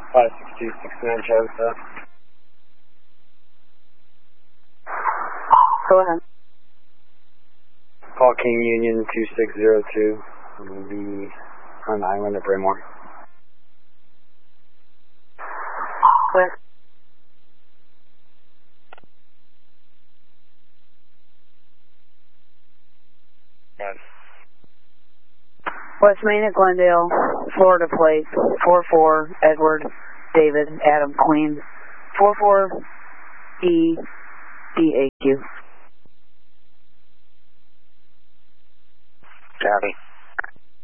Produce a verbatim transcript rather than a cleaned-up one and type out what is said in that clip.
five six two six nine Travis. Go ahead. Call King Union two six zero two. We'll be on the island of Braymore. West. Yes. West Main at Glendale, Florida Plate, four four, Edward, David, Adam, Queen, four four E D A Q. Copy.